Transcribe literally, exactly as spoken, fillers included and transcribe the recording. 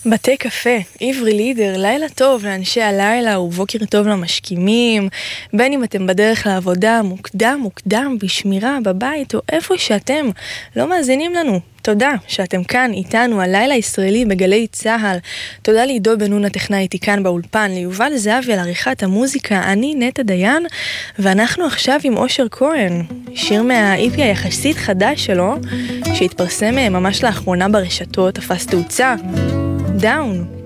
בתי קפה, עברי לידר, לילה טוב לאנשי הלילה ובוקר טוב למשכימים, בין אם אתם בדרך לעבודה, מוקדם, מוקדם, בשמירה, בבית או איפה שאתם לא מאזינים לנו. תודה שאתם כאן איתנו, הלילה הישראלי בגלי צהל. תודה לעידו בן נון הטכנאי איתי כאן באולפן, ליובל זהבי על עריכת המוזיקה, אני נטע דיין, ואנחנו עכשיו עם אושר כהן, שיר מה-אי פי היחסית חדש שלו, שהתפרסם ממש לאחרונה ברשתות, תפס תאוצה. דאון.